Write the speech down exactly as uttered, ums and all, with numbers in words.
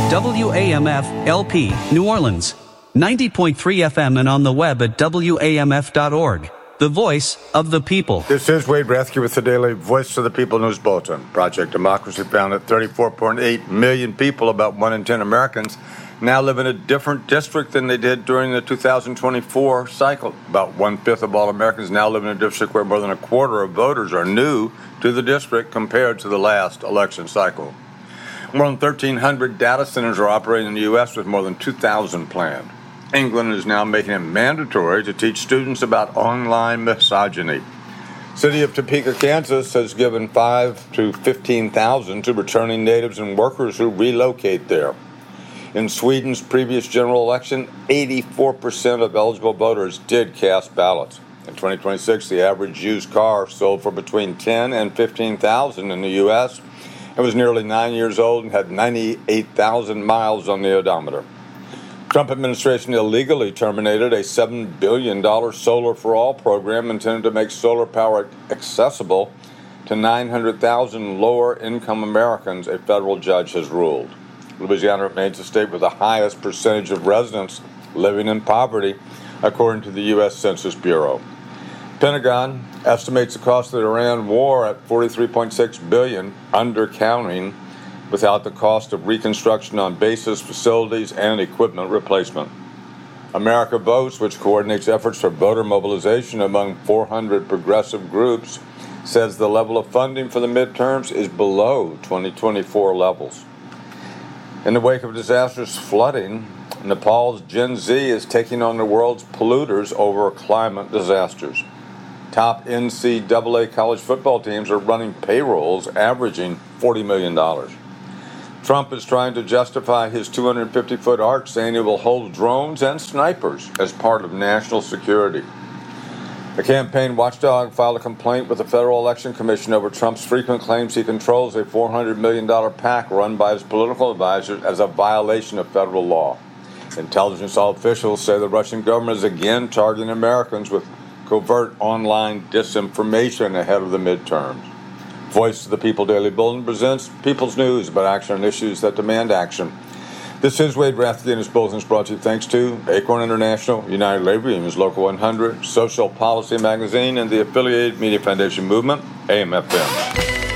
W A M F L P, New Orleans. ninety point three F M and on the web at W A M F dot org. The voice of the people. This is Wade Rathke with the Daily Voice of the People News Bulletin. Project Democracy found that thirty-four point eight million people, about one in ten Americans, now live in a different district than they did during the two thousand twenty-four cycle. About one-fifth of all Americans now live in a district where more than a quarter of voters are new to the district compared to the last election cycle. More than thirteen hundred data centers are operating in the U S with more than two thousand planned. England is now making it mandatory to teach students about online misogyny. City of Topeka, Kansas has given five to fifteen thousand to returning natives and workers who relocate there. In Sweden's previous general election, eighty-four percent of eligible voters did cast ballots. In twenty twenty-six, the average used car sold for between ten and fifteen thousand in the U S. It was nearly nine years old and had ninety-eight thousand miles on the odometer. Trump administration illegally terminated a seven billion dollars Solar for All program intended to make solar power accessible to nine hundred thousand lower-income Americans, a federal judge has ruled. Louisiana remains the state with the highest percentage of residents living in poverty, according to the U S Census Bureau. Pentagon estimates the cost of the Iran war at forty-three point six billion dollars, undercounting without the cost of reconstruction on bases, facilities, and equipment replacement. America Votes, which coordinates efforts for voter mobilization among four hundred progressive groups, says the level of funding for the midterms is below twenty twenty-four levels. In the wake of disastrous flooding, Nepal's Gen Z is taking on the world's polluters over climate disasters. Top N C double A college football teams are running payrolls averaging forty million dollars. Trump is trying to justify his two hundred fifty foot arc, saying it will hold drones and snipers as part of national security. The campaign watchdog filed a complaint with the Federal Election Commission over Trump's frequent claims he controls a four hundred million dollars PAC run by his political advisors as a violation of federal law. Intelligence officials say the Russian government is again targeting Americans with covert online disinformation ahead of the midterms. Voice of the People Daily Bulletin presents People's News about action on issues that demand action. This is Wade Rathke, and his bulletin is brought to you thanks to Acorn International, United Labor Unions Local one hundred, Social Policy Magazine, and the affiliated Media Foundation Movement, A M F M.